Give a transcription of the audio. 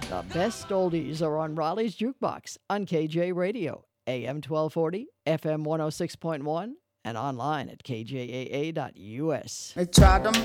The best oldies are on Raleigh's Jukebox on KJ Radio, AM 1240, FM 106.1, and online at kjaa.us. They tried to